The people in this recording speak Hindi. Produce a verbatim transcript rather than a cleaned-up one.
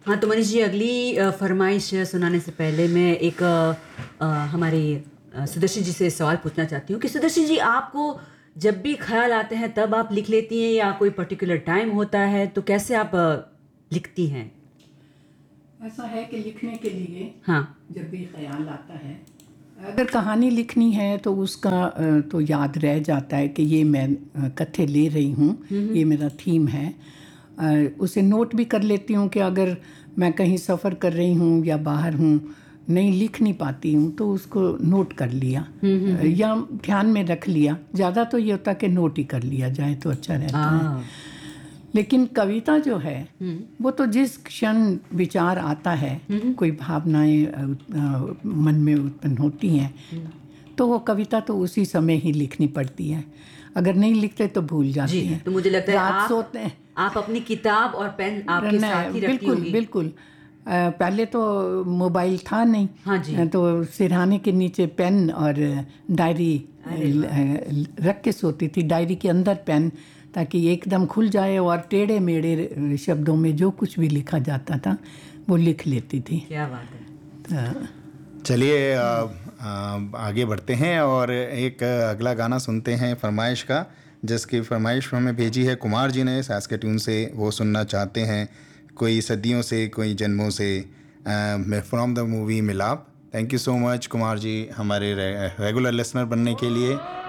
हाँ, तो मनीष जी अगली अ, फ़रमाइश सुनाने से पहले मैं एक अ, अ, हमारी अ, सुदर्शन जी से सवाल पूछना चाहती हूँ कि सुदर्शन जी आपको जब भी ख़्याल आते हैं तब आप लिख लेती हैं या कोई पर्टिकुलर टाइम होता है तो कैसे आप अ, लिखती हैं? ऐसा है कि लिखने के लिए हाँ। जब भी ख़्याल आता है, अगर कहानी लिखनी है तो उसका अ, तो याद रह जाता है कि ये मैं अ, कथ्य ले रही हूँ, ये मेरा थीम है। अ, उसे नोट भी कर लेती हूँ कि अगर मैं कहीं सफ़र कर रही हूँ या बाहर हूँ, नहीं लिख नहीं पाती हूँ तो उसको नोट कर लिया अ, या ध्यान में रख लिया। ज़्यादा तो ये होता कि नोट ही कर लिया जाए तो अच्छा रहता है। आ, लेकिन कविता जो है वो तो जिस क्षण विचार आता है, कोई भावनाएं अ, अ, मन में उत्पन्न होती हैं, तो वो कविता तो उसी समय ही लिखनी पड़ती है। अगर नहीं लिखते तो भूल जी, जाती हैं। तो मुझे लगता है रात आप सोते हैं आप अपनी किताब और पेन आपके साथ ही नहीं, रखती बिल्कुल होंगी। बिल्कुल। अ, पहले तो मोबाइल था नहीं। हाँ जी। अ, तो सिरहाने के नीचे पेन और डायरी अ, अरे ल- वाह! अ, रख के सोती थी, डायरी के अंदर पेन, ताकि एकदम खुल जाए और टेढ़े मेढ़े शब्दों में जो कुछ भी लिखा जाता था वो लिख लेती थी। क्या बात है। तो चलिए अ, अ, आगे बढ़ते हैं और एक अगला गाना सुनते हैं फरमाइश का, जिसकी फरमाइश हमें भेजी है कुमार जी ने सैस्केट्यून से। वो सुनना चाहते हैं कोई सदियों से कोई जन्मों से, फ्रॉम द मूवी मिलाप। Thank you so much Kumar ji हमारे रे, रेगुलर लिसनर बनने के लिए।